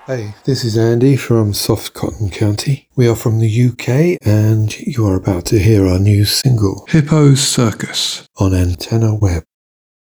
Hey, this is Andy from Soft Cotton County. We are from the UK and you are about to hear our new single, Hippo's Circus, on Antenna Web.